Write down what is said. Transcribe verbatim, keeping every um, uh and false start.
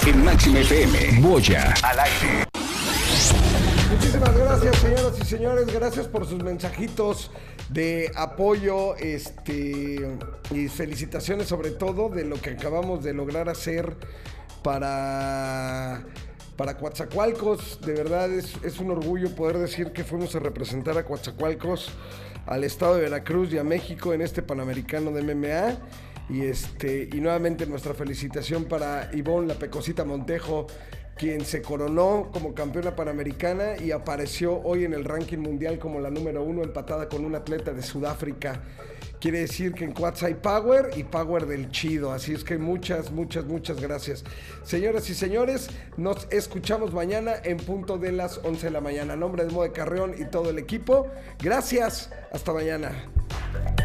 en Máxima F M. Boya al aire. Muchísimas gracias, señoras y señores. Gracias por sus mensajitos de apoyo, este, y felicitaciones sobre todo de lo que acabamos de lograr hacer para, para Coatzacoalcos. De verdad es, es un orgullo poder decir que fuimos a representar a Coatzacoalcos, al estado de Veracruz y a México en este Panamericano de M M A. Y, este, y nuevamente nuestra felicitación para Ivonne La Pecosita Montejo, quien se coronó como campeona panamericana y apareció hoy en el ranking mundial como la número uno, empatada con un atleta de Sudáfrica. Quiere decir que en Coats hay power y power del chido. Así es que muchas, muchas, muchas gracias. Señoras y señores, nos escuchamos mañana en punto de las once de la mañana. A nombre de Mode Carreón y todo el equipo, gracias. Hasta mañana.